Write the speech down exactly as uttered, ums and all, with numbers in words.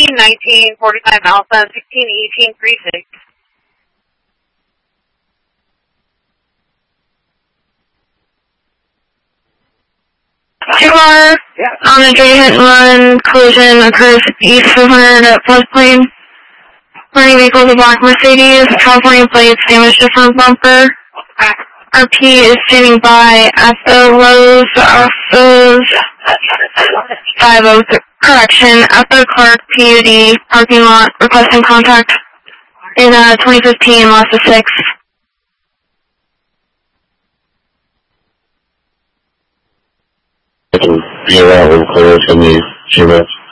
sixteen nineteen forty-five Alpha, sixteen eighteen thirty-six. Jaguar, yeah. On a J hit and run, collision occurs east five hundred at floodplain. Running vehicle is a black Mercedes, California plates, damage to front bumper. R P is standing by at the Rose, Rose five oh three, correction, at the Clark P U D parking lot, requesting contact in uh, twenty fifteen, lost to six. Be around and clear to me, two minutes.